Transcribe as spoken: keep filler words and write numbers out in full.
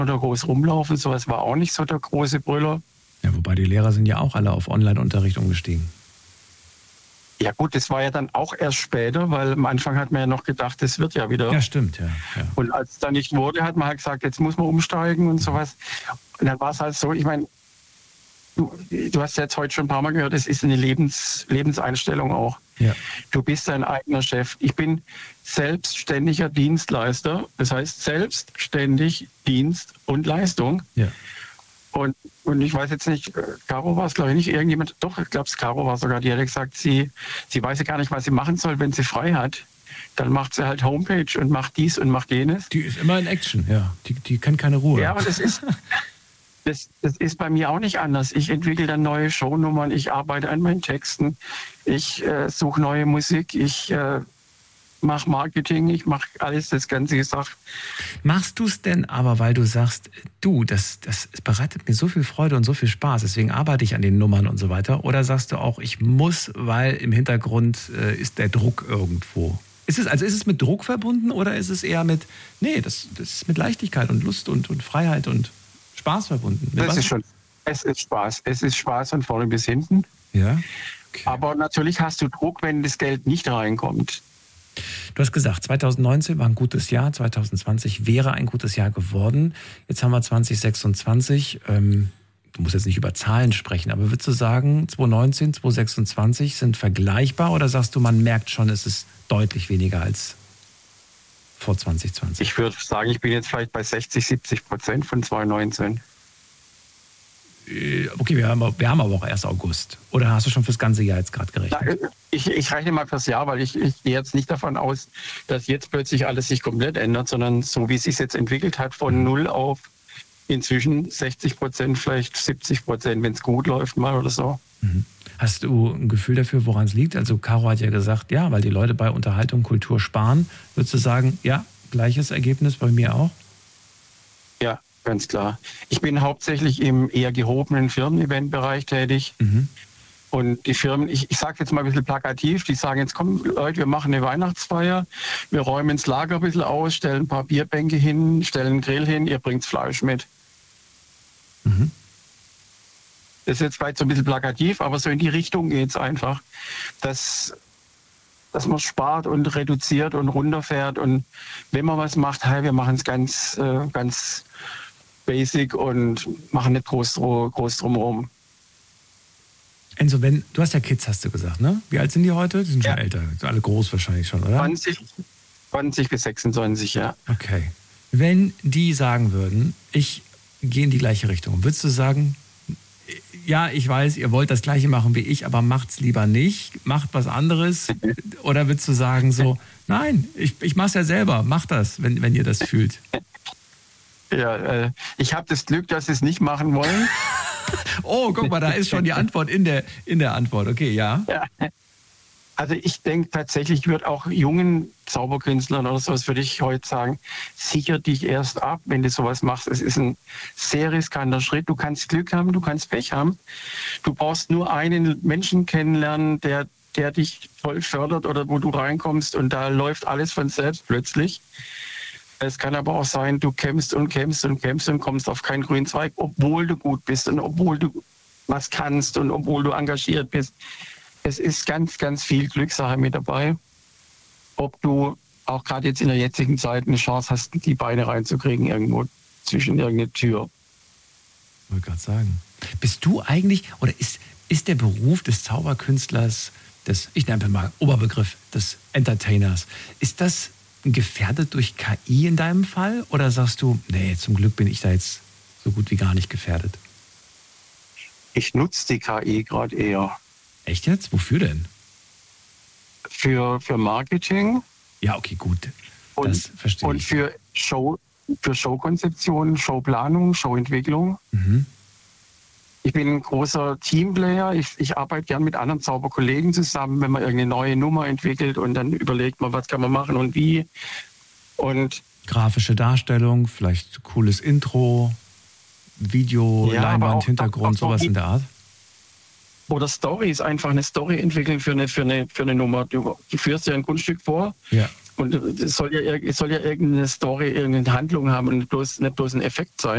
oder groß rumlaufen. Sowas war auch nicht so der große Brüller. Ja, wobei die Lehrer sind ja auch alle auf Online-Unterricht umgestiegen. Ja gut, das war ja dann auch erst später, weil am Anfang hat man ja noch gedacht, das wird ja wieder. Ja, stimmt, ja. ja. Und als es dann nicht wurde, hat man halt gesagt, jetzt muss man umsteigen und sowas. Und dann war es halt so, ich meine, du, du hast ja jetzt heute schon ein paar Mal gehört, es ist eine Lebens, Lebenseinstellung auch. Ja. Du bist dein eigener Chef. Ich bin selbstständiger Dienstleister, das heißt selbstständig Dienst und Leistung. Ja. Und, und ich weiß jetzt nicht, Caro war es, glaube ich, nicht irgendjemand, doch, ich glaube, es Caro war sogar, die hat gesagt, sie, sie weiß ja gar nicht, was sie machen soll, wenn sie frei hat. Dann macht sie halt Homepage und macht dies und macht jenes. Die ist immer in Action, ja. Die, die kennt keine Ruhe. Ja, aber das ist, das, das ist bei mir auch nicht anders. Ich entwickle dann neue Shownummern, ich arbeite an meinen Texten, ich äh, suche neue Musik, ich äh, mache Marketing, ich mache alles, das ganze Sache. Machst du es denn aber, weil du sagst, du, das, das bereitet mir so viel Freude und so viel Spaß, deswegen arbeite ich an den Nummern und so weiter? Oder sagst du auch, ich muss, weil im Hintergrund äh, ist der Druck irgendwo? Ist es, also ist es mit Druck verbunden oder ist es eher mit, nee, das, das ist mit Leichtigkeit und Lust und, und Freiheit und Spaß verbunden? Mit Das was? ist schon, es ist Spaß. Es ist Spaß von vorne bis hinten. Ja. Okay. Aber natürlich hast du Druck, wenn das Geld nicht reinkommt. Du hast gesagt, zwanzig neunzehn war ein gutes Jahr, zwanzig zwanzig wäre ein gutes Jahr geworden. Jetzt haben wir zwanzig sechsundzwanzig. Ähm, du musst jetzt nicht über Zahlen sprechen, aber würdest du sagen, zwanzig neunzehn, zwanzig sechsundzwanzig sind vergleichbar oder sagst du, man merkt schon, es ist deutlich weniger als vor zwanzig zwanzig? Ich würde sagen, ich bin jetzt vielleicht bei sechzig, siebzig Prozent von zwanzig neunzehn. Okay, wir haben, wir haben aber auch erst August. Oder hast du schon fürs ganze Jahr jetzt gerade gerechnet? Ich, ich rechne mal fürs Jahr, weil ich, ich gehe jetzt nicht davon aus, dass jetzt plötzlich alles sich komplett ändert, sondern so wie es sich jetzt entwickelt hat, von null auf inzwischen sechzig Prozent, vielleicht siebzig Prozent, wenn es gut läuft mal oder so. Mhm. Hast du ein Gefühl dafür, woran es liegt? Also Caro hat ja gesagt, ja, weil die Leute bei Unterhaltung, Kultur sparen. Würdest du sagen, ja, gleiches Ergebnis bei mir auch? Ja, ganz klar. Ich bin hauptsächlich im eher gehobenen Firmen-Event-Bereich tätig. Mhm. Und die Firmen, ich, ich sage jetzt mal ein bisschen plakativ, die sagen jetzt, komm Leute, wir machen eine Weihnachtsfeier, wir räumen das Lager ein bisschen aus, stellen ein paar Bierbänke hin, stellen einen Grill hin, ihr bringt Fleisch mit. Mhm. Das ist jetzt vielleicht so ein bisschen plakativ, aber so in die Richtung geht es einfach, dass, dass man spart und reduziert und runterfährt. Und wenn man was macht, hey, wir machen es ganz, äh, ganz basic und machen nicht groß, groß drumherum. Enzo, wenn, du hast ja Kids, hast du gesagt, ne? Wie alt sind die heute? Die sind schon Ja. älter, sind alle groß wahrscheinlich schon, oder? zwanzig, zwanzig bis sechsundzwanzig, ja. Okay. Wenn die sagen würden, ich gehe in die gleiche Richtung, würdest du sagen, ja, ich weiß, ihr wollt das Gleiche machen wie ich, aber macht's lieber nicht, macht was anderes? Oder würdest du sagen so, nein, ich, ich mach's ja selber, macht das, wenn, wenn ihr das fühlt? Ja, äh, ich habe das Glück, dass sie es nicht machen wollen. Oh, guck mal, da ist schon die Antwort in der, in der Antwort. Okay, ja. Ja. Also ich denke tatsächlich, ich würde auch jungen Zauberkünstlern oder sowas würde ich heute sagen, sicher dich erst ab, wenn du sowas machst. Es ist ein sehr riskanter Schritt. Du kannst Glück haben, du kannst Pech haben. Du brauchst nur einen Menschen kennenlernen, der, der dich voll fördert oder wo du reinkommst und da läuft alles von selbst plötzlich. Es kann aber auch sein, du kämpfst und kämpfst und kämpfst und kommst auf keinen grünen Zweig, obwohl du gut bist und obwohl du was kannst und obwohl du engagiert bist. Es ist ganz, ganz viel Glückssache mit dabei, ob du auch gerade jetzt in der jetzigen Zeit eine Chance hast, die Beine reinzukriegen irgendwo zwischen irgendeine Tür. Ich wollte gerade sagen. Bist du eigentlich, oder ist, ist der Beruf des Zauberkünstlers, des, ich nenne einfach mal Oberbegriff, des Entertainers, ist das gefährdet durch K I in deinem Fall? Oder sagst du, nee, zum Glück bin ich da jetzt so gut wie gar nicht gefährdet? Ich nutze die K I gerade eher. Echt jetzt? Wofür denn? Für, für Marketing. Ja, okay, gut. Und, das verstehe und ich. für Show, für Showkonzeption, Showplanung, Showentwicklung. Mhm. Ich bin ein großer Teamplayer. Ich, ich arbeite gern mit anderen Zauberkollegen zusammen, wenn man irgendeine neue Nummer entwickelt und dann überlegt man, was kann man machen und wie. Und grafische Darstellung, vielleicht cooles Intro, Video, ja, Leinwand, auch, Hintergrund, auch, auch sowas in der Art. Oder Stories, einfach eine Story entwickeln für eine, für eine, für eine Nummer. Du, du führst ja ein Kunststück vor Ja. Und es soll ja, es soll ja irgendeine Story, irgendeine Handlung haben und nicht bloß, nicht bloß ein Effekt sein.